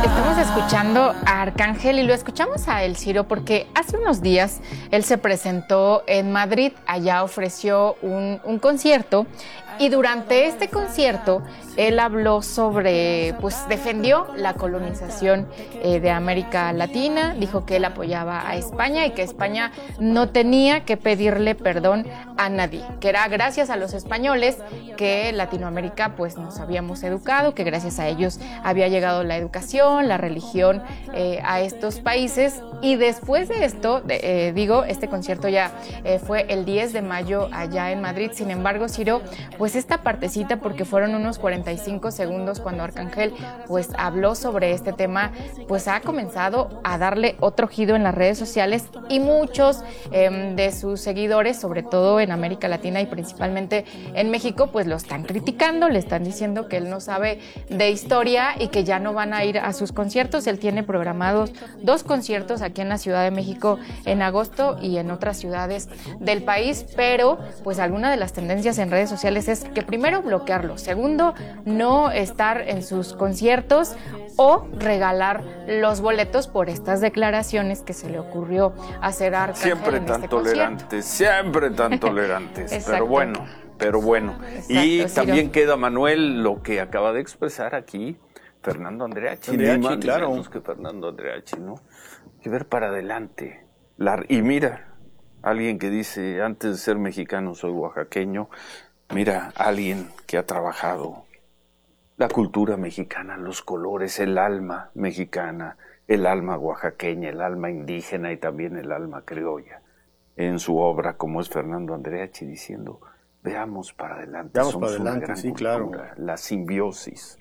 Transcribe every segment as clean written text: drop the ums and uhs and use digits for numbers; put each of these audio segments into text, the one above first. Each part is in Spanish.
Estamos escuchando a Arcángel y lo escuchamos a El Ciro porque hace unos días él se presentó en Madrid, allá ofreció un concierto y durante este concierto él habló sobre, pues defendió la colonización de América Latina, dijo que él apoyaba a España y que España no tenía que pedirle perdón a nadie, que era gracias a los españoles que Latinoamérica pues nos habíamos educado, que gracias a ellos había llegado la educación, la religión a estos países. Y después de esto, este concierto ya fue el 10 de mayo allá en Madrid. Sin embargo, Ciro, pues esta partecita, porque fueron unos 45 segundos cuando Arcángel pues habló sobre este tema, pues ha comenzado a darle otro giro en las redes sociales y muchos de sus seguidores, sobre todo en América Latina y principalmente en México, pues lo están criticando, le están diciendo que él no sabe de historia y que ya no van a ir a sus conciertos. Él tiene programados 2 conciertos aquí en la Ciudad de México en agosto y en otras ciudades del país, pero pues alguna de las tendencias en redes sociales es que primero bloquearlo, segundo no estar en sus conciertos o regalar los boletos por estas declaraciones que se le ocurrió hacer a Arcángel siempre en tan este tolerantes, siempre tan tolerantes, pero bueno. Exacto, Y Ciro. también queda, Manuel, lo que acaba de expresar aquí Fernando Andreachi, claro. Que Fernando Andreachi, ¿no? Hay que ver para adelante. Y mira, alguien que dice, antes de ser mexicano soy oaxaqueño, mira, alguien que ha trabajado la cultura mexicana, los colores, el alma mexicana, el alma oaxaqueña, el alma indígena y también el alma criolla, en su obra, como es Fernando Andreachi, diciendo, veamos para adelante. Veamos somos para adelante, una gran sí, cultura, claro. la simbiosis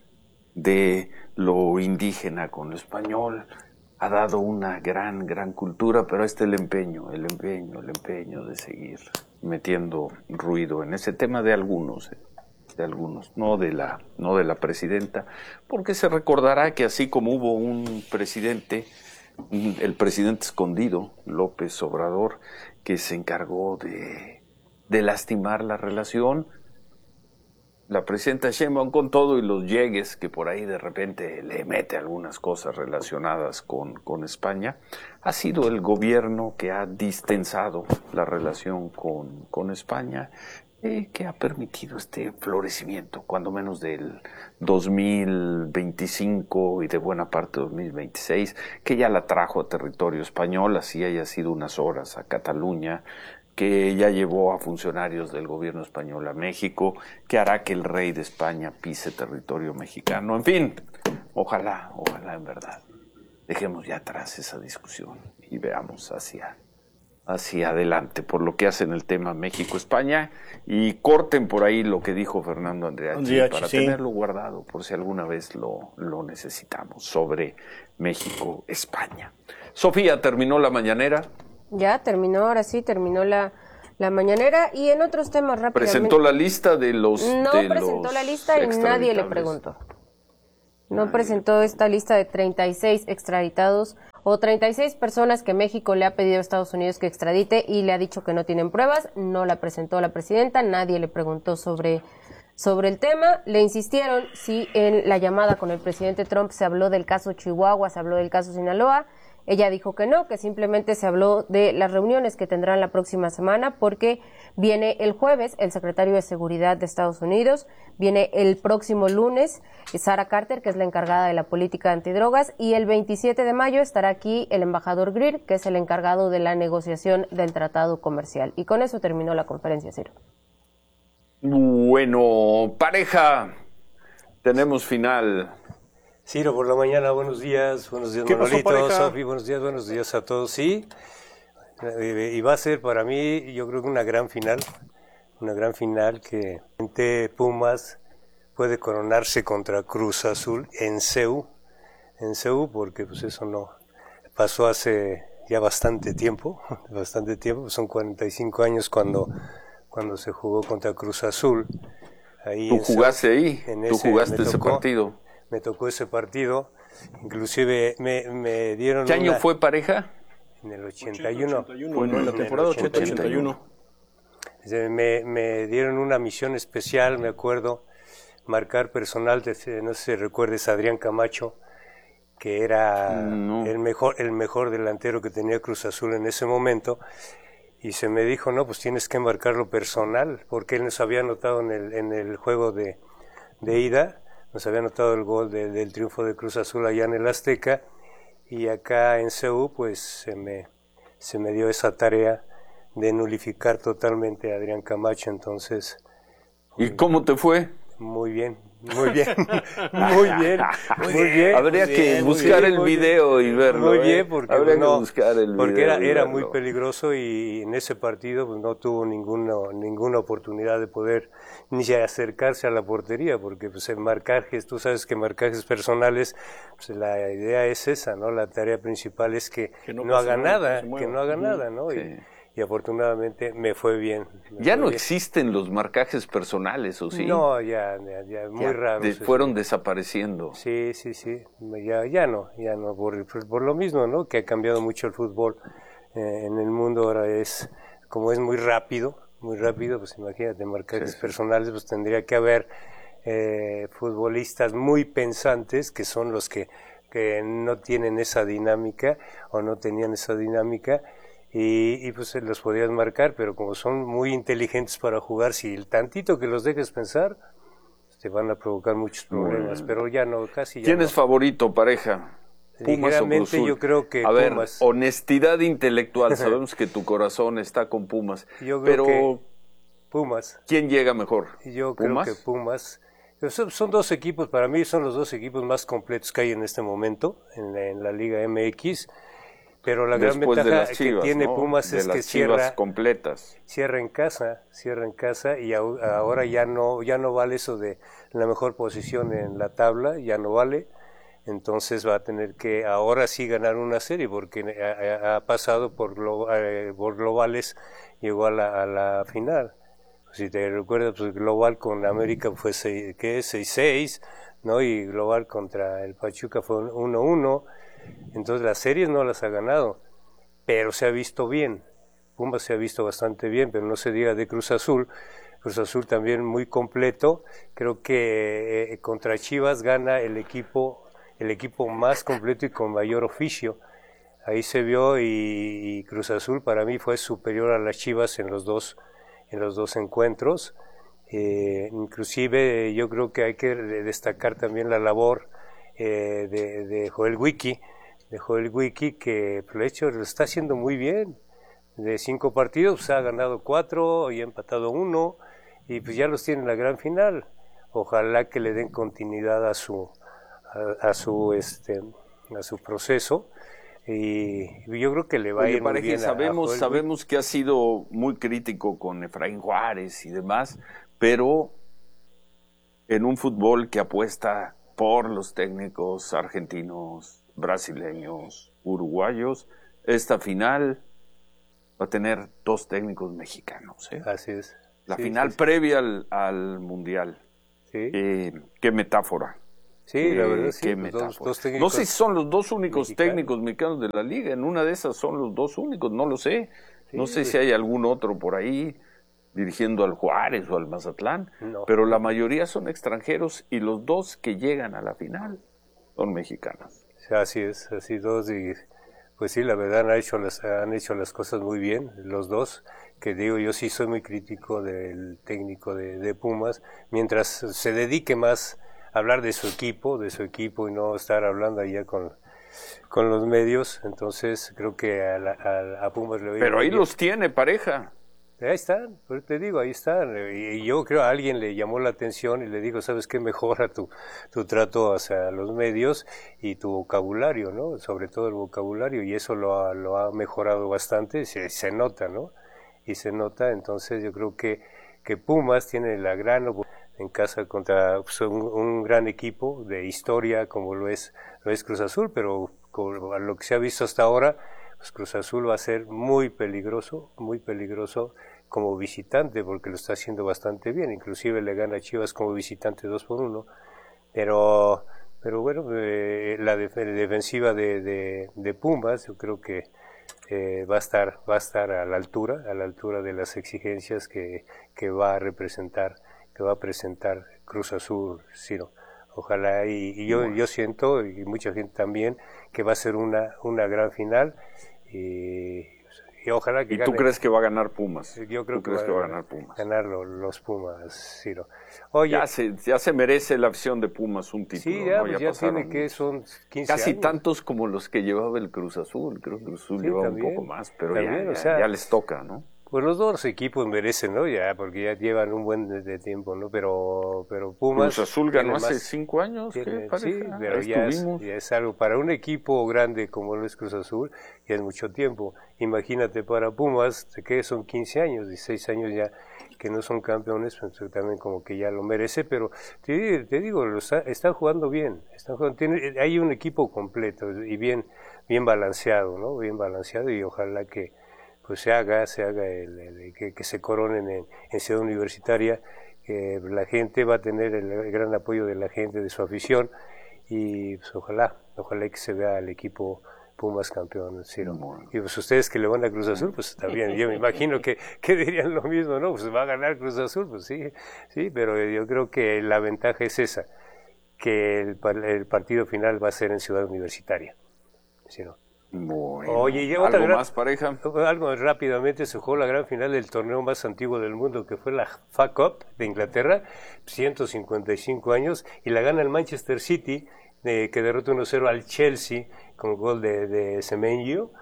de lo indígena con lo español ha dado una gran cultura, pero el empeño de seguir metiendo ruido en ese tema de algunos, no de la presidenta, porque se recordará que así como hubo un presidente, el presidente escondido, López Obrador, que se encargó de lastimar la relación, la presidenta Sheinbaum con todo y los llegues que por ahí de repente le mete algunas cosas relacionadas con España, ha sido el gobierno que ha distensado la relación con España, que ha permitido este florecimiento, cuando menos del 2025 y de buena parte de 2026, que ya la trajo a territorio español, así haya sido unas horas a Cataluña, que ya llevó a funcionarios del gobierno español a México, que hará que el rey de España pise territorio mexicano. En fin, ojalá en verdad dejemos ya atrás esa discusión y veamos hacia adelante por lo que hace en el tema México-España y corten por ahí lo que dijo Fernando Andreachi para tenerlo guardado por si alguna vez lo necesitamos sobre México-España. Sofía, ¿terminó la mañanera? Ya terminó, ahora sí, terminó la mañanera. Y en otros temas rápidamente. ¿Presentó la lista de los No presentó la lista y nadie le preguntó. No presentó esta lista de 36 extraditados o 36 personas que México le ha pedido a Estados Unidos que extradite y le ha dicho que no tienen pruebas. No la presentó la presidenta, nadie le preguntó sobre el tema. Le insistieron si en la llamada con el presidente Trump se habló del caso Chihuahua, se habló del caso Sinaloa. Ella dijo que no, que simplemente se habló de las reuniones que tendrán la próxima semana porque viene el jueves el secretario de Seguridad de Estados Unidos, viene el próximo lunes Sarah Carter, que es la encargada de la política antidrogas, y el 27 de mayo estará aquí el embajador Greer, que es el encargado de la negociación del tratado comercial. Y con eso terminó la conferencia, Ciro. Bueno, pareja, tenemos final. Ciro, por la mañana, buenos días Manolito, Sofi, buenos días a todos, sí, y va a ser para mí, yo creo que una gran final que Pumas puede coronarse contra Cruz Azul en CEU, porque pues eso no pasó hace ya bastante tiempo, son 45 años cuando se jugó contra Cruz Azul. Ahí ¿Tú jugaste ahí? ¿Tú jugaste ese partido? Me tocó ese partido, inclusive me dieron ¿Qué año fue, pareja? En el 81. Bueno, en la temporada 80-81. Me dieron una misión especial, me acuerdo, marcar personal, no sé si recuerdes, Adrián Camacho, que era el mejor delantero que tenía Cruz Azul en ese momento, y se me dijo, no, pues tienes que marcarlo personal, porque él nos había anotado en el juego de ida, nos había anotado el gol del triunfo de Cruz Azul allá en el Azteca, y acá en CU pues se me dio esa tarea de nulificar totalmente a Adrián Camacho. Entonces, ¿y cómo te fue? Muy bien, muy bien, muy bien, muy bien. Habría que buscar el video y verlo. Muy bien, porque habría que buscar el porque video era muy peligroso, y en ese partido pues, no tuvo ninguna oportunidad de poder ni acercarse a la portería, porque pues en marcajes, tú sabes que marcajes personales, pues la idea es esa, ¿no? La tarea principal es que no haga nada, que no haga nada, ¿no? Sí. Y afortunadamente me fue bien. Ya no existen los marcajes personales, ¿o sí? No, ya muy raros. Fueron desapareciendo. Sí, ya no, por lo mismo, ¿no? Que ha cambiado mucho el fútbol en el mundo. Ahora como es muy rápido, pues imagínate, marcajes personales, pues tendría que haber futbolistas muy pensantes, que son los que no tienen esa dinámica, o no tenían esa dinámica, y pues los podías marcar, pero como son muy inteligentes para jugar, si el tantito que los dejes pensar, te van a provocar muchos problemas, pero ya no, casi ya. ¿Quién es favorito, pareja? ¿Pumas o Cruz Azul? Yo creo que a ver, Pumas. Honestidad intelectual, sabemos que tu corazón está con Pumas, yo creo pero que Pumas. ¿quién llega mejor? Yo ¿Pumas? creo que Pumas. Son dos equipos, para mí son los dos equipos más completos que hay en este momento en la Liga MX. Pero la gran Después ventaja Chivas, que tiene ¿no? Pumas es que Chivas completas. Cierra en casa, y ahora ya no vale eso de la mejor posición en la tabla, ya no vale. Entonces va a tener que ahora sí ganar una serie, porque ha pasado por globales, llegó a la final. Si te recuerdas, pues global con América fue 6-6, ¿no? Y global contra el Pachuca fue 1-1. Entonces las series no las ha ganado, pero se ha visto bien. Pumas se ha visto bastante bien, pero no se diga de Cruz Azul. Cruz Azul también muy completo. Creo que contra Chivas gana el equipo más completo y con mayor oficio. Ahí se vio, y Cruz Azul para mí fue superior a las Chivas en los dos encuentros. Inclusive yo creo que hay que destacar también la labor de Joel Wiki, que por el hecho lo está haciendo muy bien. De 5 partidos ha ganado 4 y ha empatado 1, y pues ya los tiene en la gran final. Ojalá que le den continuidad a su proceso, y yo creo que le va a ir muy bien. Sabemos que ha sido muy crítico con Efraín Juárez y demás, pero en un fútbol que apuesta por los técnicos argentinos, brasileños, uruguayos, esta final va a tener 2 técnicos mexicanos. Así es. La final previa al Mundial. Sí. Qué metáfora. Sí, la verdad, sí. Qué metáfora. No sé si son los 2 únicos técnicos mexicanos de la liga. En una de esas son los 2 únicos, no lo sé. Sí, no sé si hay algún otro por ahí dirigiendo al Juárez o al Mazatlán, pero la mayoría son extranjeros, y los 2 que llegan a la final son mexicanos. Así es, así 2, y pues sí, la verdad han hecho las cosas muy bien, los 2, que digo, yo sí soy muy crítico del técnico de Pumas, mientras se dedique más a hablar de su equipo y no estar hablando allá con los medios. Entonces creo que a Pumas le va a ir. Pero ahí bien. los tiene, pareja. Ahí están, pues te digo, ahí están. Y yo creo a alguien le llamó la atención y le dijo, ¿sabes qué? Mejora tu trato hacia los medios y tu vocabulario, ¿no? Sobre todo el vocabulario, y eso lo ha mejorado bastante, se nota, ¿no? Y se nota. Entonces yo creo que Pumas tiene la gran oportunidad en casa contra un gran equipo de historia como lo es Cruz Azul, pero con lo que se ha visto hasta ahora, pues Cruz Azul va a ser muy peligroso como visitante, porque lo está haciendo bastante bien. Inclusive le gana a Chivas como visitante 2-1, pero bueno, la defensiva de Pumas, yo creo que va a estar a la altura de las exigencias que va a presentar Cruz Azul, Ciro. Ojalá, y yo siento, y mucha gente también, que va a ser una gran final, y ojalá que ¿Y tú crees que va a ganar Pumas? Yo creo que va a ganar Pumas. Ganar los Pumas, Ciro. Oye, ya se merece la afición de Pumas un título. Sí, ya, ¿no? pues ya tiene que son 15 casi años. Tantos como los que llevaba el Cruz Azul. Creo que el Cruz Azul llevaba un poco más, pero también, ya les toca, ¿no? Pues los dos equipos merecen, ¿no? Ya, porque ya llevan un buen de tiempo, ¿no? Pero Pumas... Cruz Azul ganó hace 5 años, ¿qué sí, pero ya es algo para un equipo grande como lo es Cruz Azul, ya es mucho tiempo. Imagínate para Pumas, que son 15 años, 16 años ya que no son campeones, pues también como que ya lo merece, pero te digo, están jugando bien, hay un equipo completo y bien balanceado, ¿no? Bien balanceado, y ojalá que pues se haga que se coronen en Ciudad Universitaria, que la gente va a tener el gran apoyo de la gente, de su afición, y pues ojalá que se vea el equipo Pumas campeón, Ciro. Y pues ustedes que le van a Cruz Azul, pues también, yo me imagino que dirían lo mismo, ¿no? Pues va a ganar Cruz Azul, pues sí, pero yo creo que la ventaja es esa, que el partido final va a ser en Ciudad Universitaria, Ciro. Bueno, oye, ¿algo más, pareja? Algo rápidamente, se jugó la gran final del torneo más antiguo del mundo, que fue la FA Cup de Inglaterra, 155 años, y la gana el Manchester City, que derrota 1-0 al Chelsea con gol de Semenyo,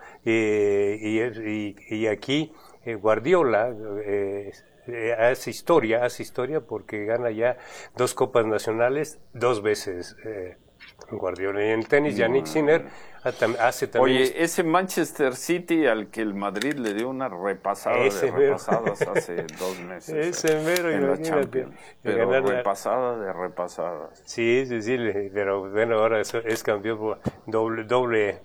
y aquí Guardiola hace historia porque gana ya 2 copas nacionales 2 veces. Guardiola. Y en el tenis, Yannick Sinner hace también... Oye, ese Manchester City al que el Madrid le dio una repasada repasadas hace 2 meses. Ese mero, en la Champions. Pero repasada de repasadas. Sí, pero bueno, ahora es campeón doble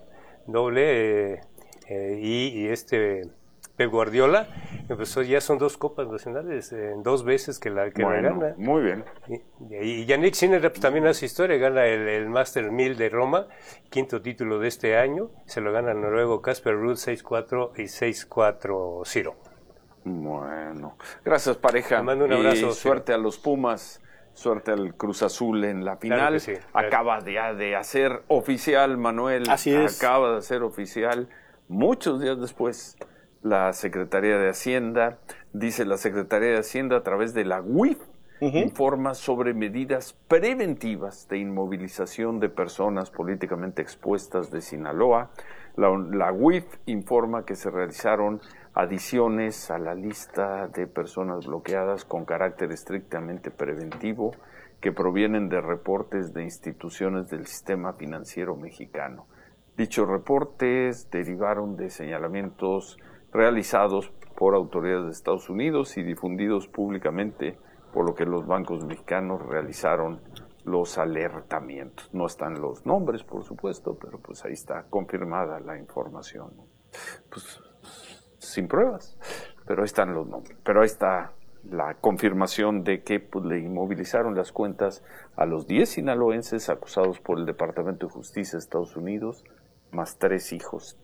y Pep Guardiola, pues ya son 2 copas nacionales, 2 veces que la gana. Muy bien. Y Yannick Sinner pues, también hace historia, gana el Master 1000 de Roma, 5º título de este año, se lo gana el noruego Casper Ruud 6-4 y 6-4 Ciro. Bueno, gracias pareja. Te mando un abrazo. Y suerte a los Pumas. Suerte al Cruz Azul en la final. Claro que sí. Acaba de hacer oficial, Manuel. Así es. Acaba de hacer oficial, muchos días después, la Secretaría de Hacienda. Dice la Secretaría de Hacienda a través de la UIF, informa sobre medidas preventivas de inmovilización de personas políticamente expuestas de Sinaloa. La UIF informa que se realizaron adiciones a la lista de personas bloqueadas con carácter estrictamente preventivo que provienen de reportes de instituciones del sistema financiero mexicano. Dichos reportes derivaron de señalamientos realizados por autoridades de Estados Unidos y difundidos públicamente, por lo que los bancos mexicanos realizaron los alertamientos. No están los nombres, por supuesto, pero pues ahí está confirmada la información. Pues sin pruebas, pero ahí están los nombres. Pero ahí está la confirmación de que pues, le inmovilizaron las cuentas a los 10 sinaloenses acusados por el Departamento de Justicia de Estados Unidos, más 3 hijos